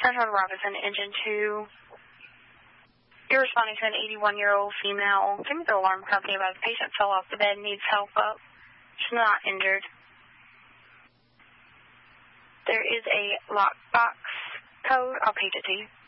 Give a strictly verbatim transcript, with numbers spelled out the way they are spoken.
Central Robinson, Engine two. You're responding to an eighty-one-year-old female. Give me the alarm company about the patient fell off the bed and needs help up. She's not injured. There is a lockbox code. I'll page it to you.